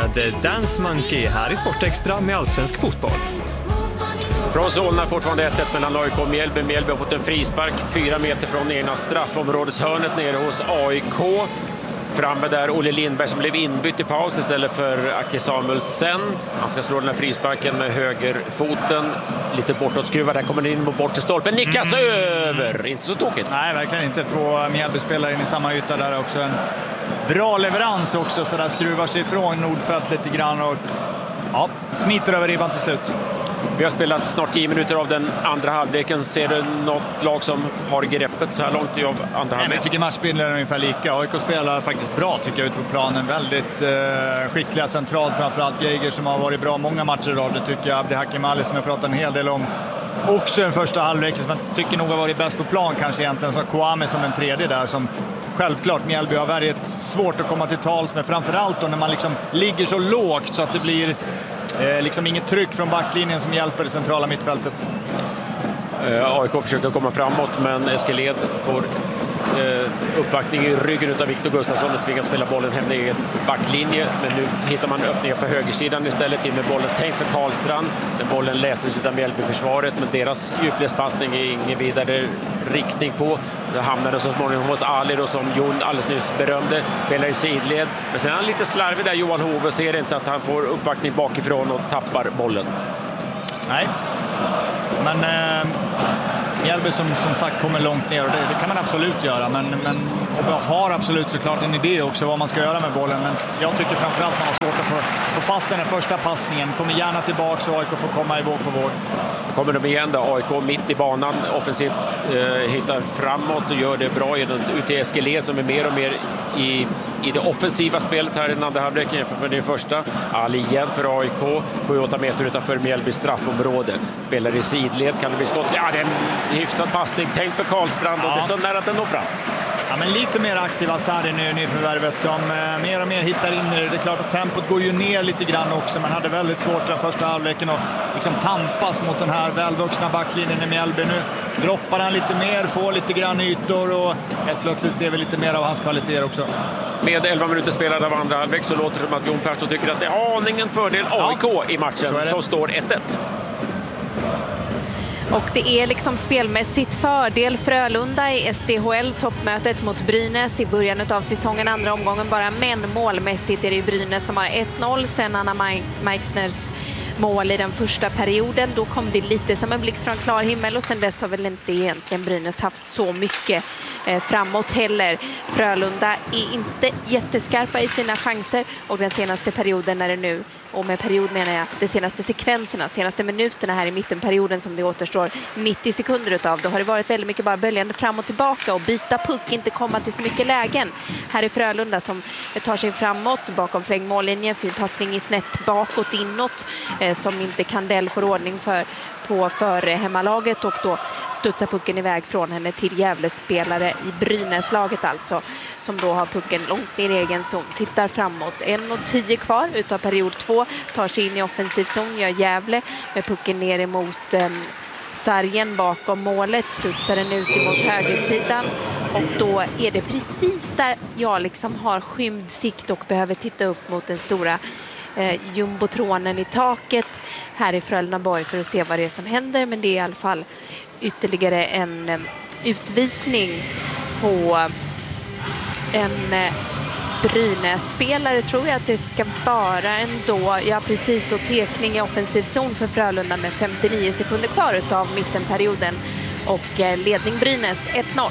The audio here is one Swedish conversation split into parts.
med Dance Monkey här i Sportextra med allsvensk fotboll. Från Solna fortfarande 1-1 mellan AIK och Mjällby. Mjällby har fått en frispark 4 meter från ena straffområdeshörnet nere hos AIK. Framme där Olle Lindberg som blev inbytt i paus istället för Aki Samuelsen. Han ska slå den här frisparken med högerfoten. Lite bortåtskruvad, där kommer den in bort till stolpen. Nickas över! Inte så tokigt. Nej, verkligen inte. 2 Mjällby-spelare in i samma yta där också. En bra leverans också, så där skruvar sig ifrån Nordfält lite grann och smiter över ribban till slut. Vi har spelat snart 10 minuter av den andra halvleken. Ser du något lag som har greppet så här långt i andra halvlek? Jag tycker matchbilden är ungefär lika. AIK spelar faktiskt bra tycker jag ute på planen. Väldigt skickliga centralt, framförallt Geiger som har varit bra många matcher idag. Det tycker jag. Abdi Hakim Ali som jag pratat en hel del om. Också den första halvleken som jag tycker nog har varit bäst på plan kanske egentligen. Så Kwame som den tredje där som självklart Mjällby har väldigt svårt att komma till tals med. Framförallt då när man liksom ligger så lågt så att det blir liksom inget tryck från backlinjen som hjälper det centrala mittfältet. AIK försöker komma framåt, men Eskeled får uppvaktning i ryggen av Viktor Gustafsson och tvingas spela bollen hem i backlinje. Men nu hittar man öppningar på högersidan istället, in med bollen tänkt för Karlstrand. Den bollen läses av Mjällby-försvaret, men deras djupledspassning är ingen vidare riktning på. Det hamnade så småningom hos Ali då, som Jon alldeles nyss berömde, spelar i sidled. Men sen är han lite slarvig där, Johan Hove, ser inte att han får uppvaktning bakifrån och tappar bollen. Nej, men Mjällby som sagt kommer långt ner och det kan man absolut göra, men har absolut såklart en idé också vad man ska göra med bollen, men jag tycker framförallt man har svårt att få fast den här första passningen. Kommer gärna tillbaka så AIK får komma i våg på våg. Kommer de igen då, AIK mitt i banan offensivt hittar framåt och gör det bra ut till Eskeled som är mer och mer i det offensiva spelet här i den andra halvleken jämfört med den första. Ali igen för AIK, 7-8 meter utanför Mjällby straffområde. Spelar i sidled, kan det bli skott? Ja, det är en hyfsad passning, tänkt för Karlstrand och det är så nära att den når fram. Ja, men lite mer aktiva Sarri nu nyförvärvet som mer och mer hittar in i det. Det är klart att tempot går ju ner lite grann också. Man hade väldigt svårt den första halvleken att liksom tampas mot den här välvuxna backlinjen i Mjällby. Nu droppar han lite mer, får lite grann ytor och helt plötsligt ser vi lite mer av hans kvaliteter också. Med 11 minuter spelade av andra halvlek så låter det som att Jon Persson tycker att det är aningen fördel AIK i matchen som står 1-1. Och det är liksom spelmässigt fördel Frölunda i SDHL-toppmötet mot Brynäs i början av säsongen, andra omgången bara. Men målmässigt är det ju Brynäs som har 1-0 sen Anna Meixners mål i den första perioden. Då kom det lite som en blixt från klar himmel och sen dess har väl inte egentligen Brynäs haft så mycket framåt heller. Frölunda är inte jätteskarpa i sina chanser och den senaste perioden är det nu, och med period menar jag de senaste sekvenserna, senaste minuterna här i mittenperioden som det återstår 90 sekunder utav. Då har det varit väldigt mycket bara böljande fram och tillbaka och byta puck, inte komma till så mycket lägen. Här är Frölunda som tar sig framåt bakom flängmållinjen, fin passning i snett bakåt inåt som inte Kandell får ordning för hemmalaget och då studsar pucken iväg från henne till Gävlespelare i Brynäslaget alltså, som då har pucken långt ner i egen zon, tittar framåt. 1:10 kvar utav period 2, tar sig in i offensiv zon, gör Gävle med pucken ner emot sargen bakom målet, studsar den ut emot högersidan och då är det precis där jag liksom har skymd sikt och behöver titta upp mot den stora jumbotronen i taket här i Frölundaborg för att se vad det är som händer, men det är i alla fall ytterligare en utvisning på en Brynäs-spelare, tror jag att det ska vara ändå. Ja, precis, och tekning i offensiv zon för Frölunda med 59 sekunder kvar utav mittenperioden och ledning Brynäs 1-0.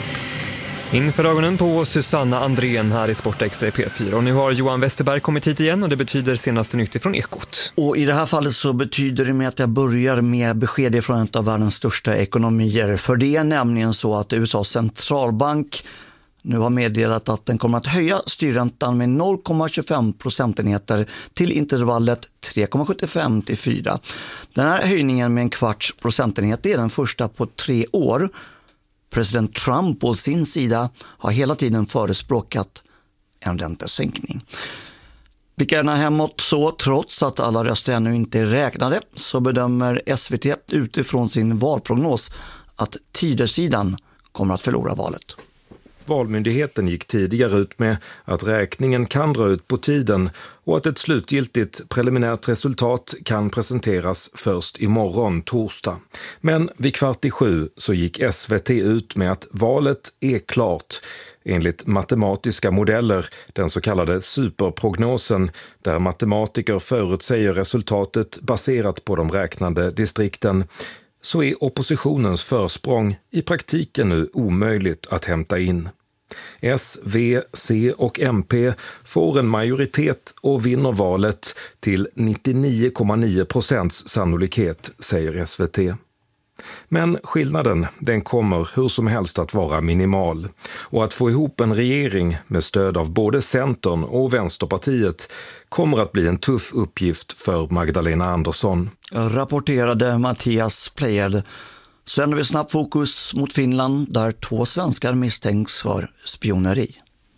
Inför ögonen på Susanna Andrén här i Sportextra i P4. Och nu har Johan Westerberg kommit hit igen och det betyder senaste nytt ifrån Ekot. Och i det här fallet så betyder det med att jag börjar med besked från en av världens största ekonomier. För det är nämligen så att USAs centralbank nu har meddelat att den kommer att höja styrräntan med 0,25 procentenheter till intervallet 3,75 till 4. Den här höjningen med en kvarts procentenhet är den första på 3 år. President Trump på sin sida har hela tiden förespråkat en räntesänkning. Blickar gärna hemåt så, trots att alla röster ännu inte är räknade, så bedömer SVT utifrån sin valprognos att Tidösidan kommer att förlora valet. Valmyndigheten gick tidigare ut med att räkningen kan dra ut på tiden och att ett slutgiltigt preliminärt resultat kan presenteras först imorgon torsdag. Men vid 6:15 så gick SVT ut med att valet är klart. Enligt matematiska modeller, den så kallade superprognosen, där matematiker förutsäger resultatet baserat på de räknade distrikten, så är oppositionens försprång i praktiken nu omöjligt att hämta in. S, V, C och MP får en majoritet och vinner valet till 99,9% sannolikhet, säger SVT. Men skillnaden, den kommer hur som helst att vara minimal. Och att få ihop en regering med stöd av både Centern och Vänsterpartiet kommer att bli en tuff uppgift för Magdalena Andersson. Rapporterade Mattias Plejad. Så ändrar vi snabbt fokus mot Finland där 2 svenskar misstänks för spioneri.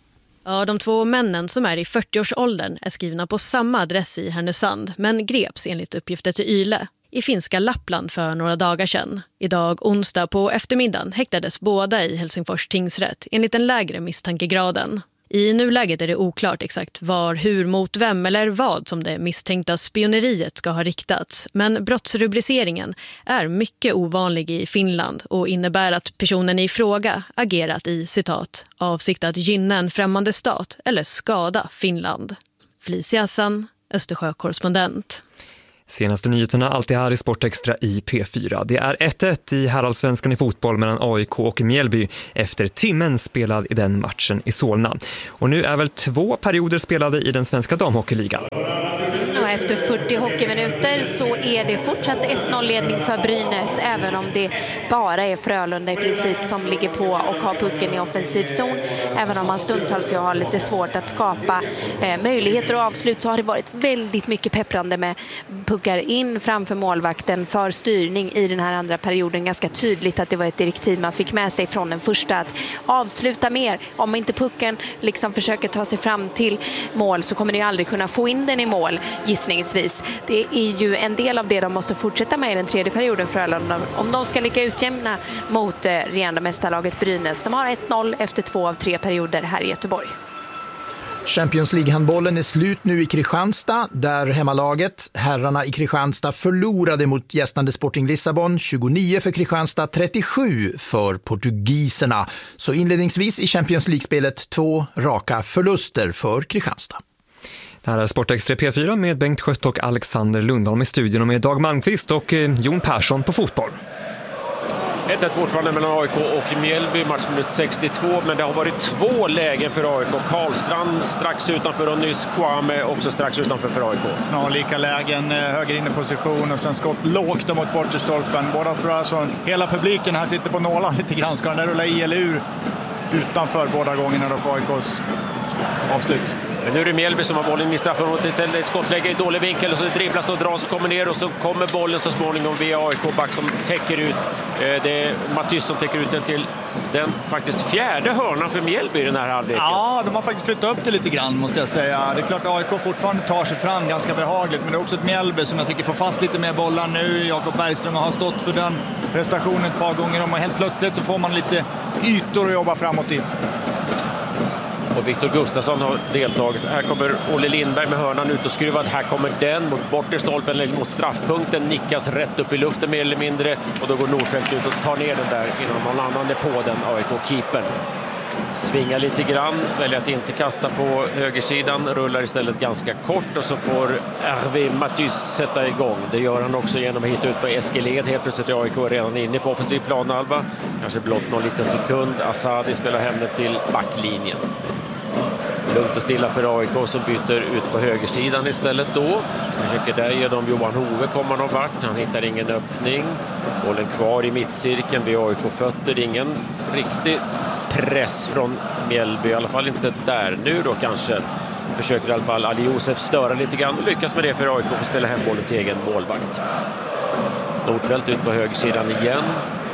Ja, de 2 männen som är i 40-årsåldern är skrivna på samma adress i Härnösand men greps enligt uppgifter till Yle i finska Lappland för några dagar sedan. Idag onsdag på eftermiddagen häktades båda i Helsingfors tingsrätt enligt den lägre misstankegraden. I nuläget är det oklart exakt var, hur, mot vem eller vad som det misstänkta spioneriet ska ha riktats. Men brottsrubriceringen är mycket ovanlig i Finland och innebär att personen i fråga agerat i, citat, avsikt att gynna en främmande stat eller skada Finland. Felicia Hassan, Östersjö-korrespondent. Senaste nyheterna alltid här i Sportextra i P4. Det är 1-1 i herrallsvenskan i fotboll mellan AIK och Mjällby efter timmen spelad i den matchen i Solna. Och nu är väl 2 perioder spelade i den svenska damhockeyligan. Och efter 40 hockeyminuter så är det fortsatt 1-0-ledning för Brynäs, även om det bara är Frölunda i princip som ligger på och har pucken i offensiv zon. Även om man stundtals har lite svårt att skapa möjligheter och avslut, så har det varit väldigt mycket pepprande med puckar in framför målvakten för styrning i den här andra perioden. Ganska tydligt att det var ett direktiv man fick med sig från den första, att avsluta mer. Om inte pucken liksom försöker ta sig fram till mål så kommer ni aldrig kunna få in den i mål, gissningsvis. Det är ju en del av det de måste fortsätta med i den tredje perioden för Frölunda om de ska lyckas utjämna mot regerande mästarlaget Brynäs som har 1-0 efter 2 av 3 perioder här i Göteborg. Champions League-handbollen är slut nu i Kristianstad, där hemmalaget, herrarna i Kristianstad, förlorade mot gästande Sporting Lissabon, 29 för Kristianstad, 37 för portugiserna. Så inledningsvis i Champions League-spelet 2 raka förluster för Kristianstad. Det här är Sportextra P4 med Bengt Skött och Alexander Lundholm i studion och med Dag Malmqvist och Jon Persson på fotboll. 1-1 fortfarande mellan AIK och Mjällby, matchminut 62, men det har varit 2 lägen för AIK. Karlstrand strax utanför och nyss Kwame också strax utanför för AIK. Snarlika lägen, höger inne position och sen skott lågt mot bortre stolpen. Båda tror jag så hela publiken här sitter på nålar lite grann. Ska den där rulla i eller ur utanför båda gångerna då för AIKs avslut. Men nu är det Mjällby som har bollen i straffområdet istället. Ett skottläge i dålig vinkel och så dribblas och dras och kommer ner och så kommer bollen så småningom via AIK-back som täcker ut. Det är Mattis som täcker ut den till den faktiskt 4:e hörnan för Mjällby i den här halvleken. Ja, de har faktiskt flyttat upp det lite grann måste jag säga. Det är klart att AIK fortfarande tar sig fram ganska behagligt, men det är också ett Mjällby som jag tycker får fast lite mer bollar nu. Jakob Bergström har stått för den prestationen ett par gånger och helt plötsligt så får man lite ytor att jobba framåt i. Och Viktor Gustafsson har deltagit. Här kommer Olle Lindberg med hörnan ut och skruvad. Här kommer den mot bortre stolpen eller mot straffpunkten. Nickas rätt upp i luften mer eller mindre. Och då går Nordfeldt ut och tar ner den där innan någon annan är på den, AIK-keepern. Svingar lite grann, väljer att inte kasta på högersidan, rullar istället ganska kort och så får Hervé Mattis sätta igång. Det gör han också genom att hitta ut på Eskeled. Helt plötsligt är AIK redan inne på offensiv planhalva. Kanske blott någon liten sekund. Asadi spelar hämnet till backlinjen. Lugnt och stilla för AIK som byter ut på högersidan istället då. Försöker där genom Johan Hove komma någon vart. Han hittar ingen öppning. Bollen kvar i mittcirkeln vid AIK-fötter. Ingen riktig press från Mjällby, i alla fall inte där. Nu då kanske försöker i alla fall Ali Josef störa lite grann och lyckas med det för AIK att spela hem bollen till egen målvakt. Nordfeldt ut på högersidan igen.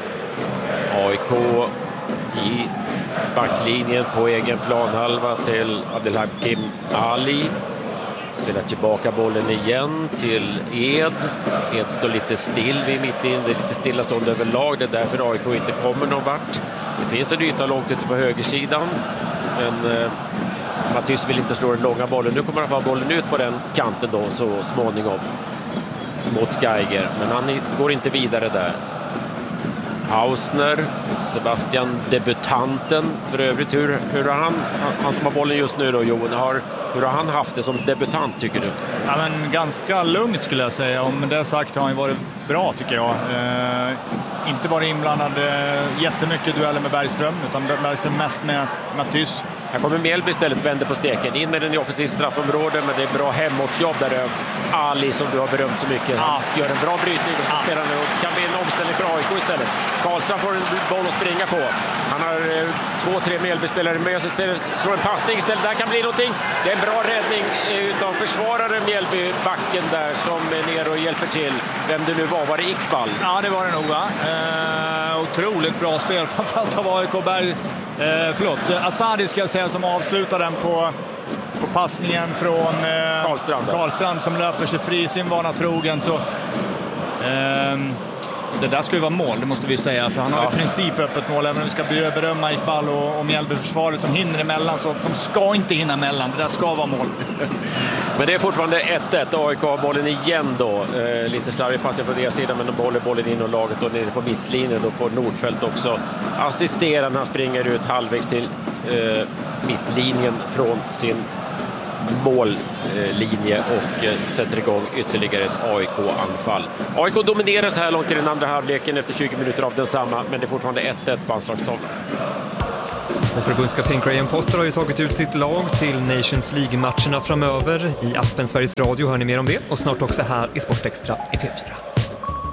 AIK i backlinjen på egen planhalva till Abdelhakim Ali. Spelar tillbaka bollen igen till Ed. Ed står lite still vid mittlinjen. Det är lite stillastående överlag. Det är därför AIK inte kommer någon vart. Det finns en yta långt ute på högersidan, men Matthys vill inte slå den långa bollen. Nu kommer i alla fall bollen ut på den kanten då, så småningom mot Geiger, men han går inte vidare där. Hausner, Sebastian, debutanten för övrigt. Hur har han som har bollen just nu då, Johan, hur har han haft det som debutant, tycker du? Ja, men ganska lugnt skulle jag säga. Om det sagt har han varit bra, tycker jag. Inte varit inblandad jättemycket dueller med Bergström, utan Bergström mest med Matthys. Här kommer Mjällby istället, vänder på steken. In med den i offensivt straffområde, men det är bra hemåtjobb där. Ali, som du har berömt så mycket, gör en bra brytning och så spelar nu. Det kan bli en omställning för AIK istället. Karlstrand får en boll att springa på. Han har 2-3 Mjällby-spelare med sig, slår en passning istället. Där kan bli någonting. Det är en bra räddning utav försvararen Mjällby, backen där, som är ner och hjälper till. Vem det nu var det Iqbal? Ja, det var det nog, va? Otroligt bra spel, framförallt av AIK. Asadi ska jag säga, som avslutar den på passningen från Karlstrand, som löper sig fri sin vana trogen. Så det där ska ju vara mål, det måste vi säga, för han har i princip öppet mål. Även om vi ska berömma Iqbal och Mjällby-försvaret som hinner emellan, så de ska inte hinna emellan. Det där ska vara mål. Men det är fortfarande 1-1. AIK har bollen igen då. Lite slarvig passning från deras sida, men de håller bollen in och laget då nere på mittlinjen. Då får Nordfeldt också assistera när han springer ut halvvägs till mittlinjen från sin mållinje och sätter igång ytterligare ett AIK-anfall. AIK dominerar så här långt i den andra halvleken efter 20 minuter av densamma, men det är fortfarande 1-1 på anslagstavlan. Och förbundskapten Graham Potter har ju tagit ut sitt lag till Nations League-matcherna framöver. I appen Sveriges Radio hör ni mer om det, och snart också här i Sportextra i P4.